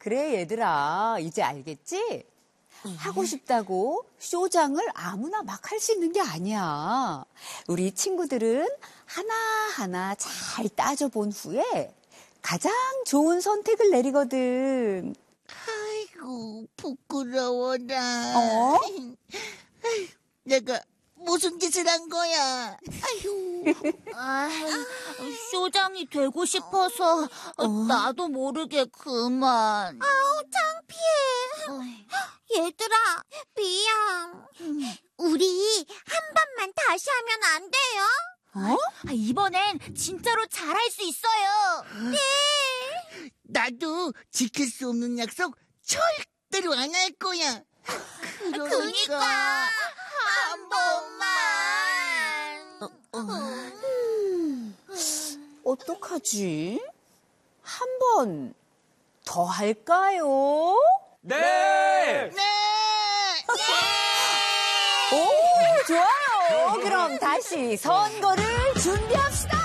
그래, 얘들아. 이제 알겠지? 하고 싶다고 쇼장을 아무나 막 할 수 있는 게 아니야. 우리 친구들은 하나하나 잘 따져본 후에 가장 좋은 선택을 내리거든. 아이고, 부끄러워라. 어? 내가 무슨 짓을 한 거야? 쇼장이 되고 싶어서 나도 모르게 그만. 창피해. 얘들아, 미안. 우리 한 번만 다시 하면 안 돼요? 이번엔 진짜로 잘할 수 있어요. 나도 지킬 수 없는 약속 절대로 안 할 거야. 그러니까 한 번만. 어떡하지? 한 번 더 할까요? 네! 오, 좋아요. 그럼 다시 선거를 준비합시다.